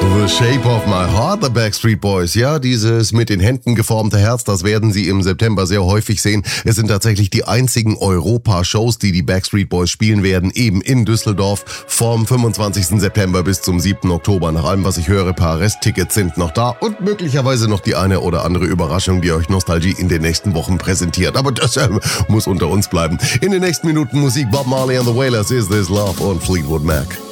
The Shape of My Heart, the Backstreet Boys. Ja, dieses mit den Händen geformte Herz, das werden Sie im September sehr häufig sehen. Es sind tatsächlich die einzigen Europa-Shows, die Backstreet Boys spielen werden, eben in Düsseldorf vom 25. September bis zum 7. Oktober. Nach allem, was ich höre, paar Resttickets sind noch da und möglicherweise noch die eine oder andere Überraschung, die euch Nostalgie in den nächsten Wochen präsentiert. Aber das muss unter uns bleiben. In den nächsten Minuten Musik Bob Marley and the Wailers, Is This Love und Fleetwood Mac.